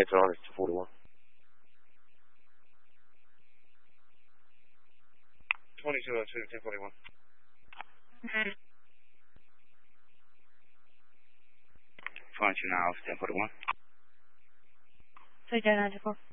Nathan Honors to 41. 2202, 1041. 22 now, 1041. Soy Diana 94.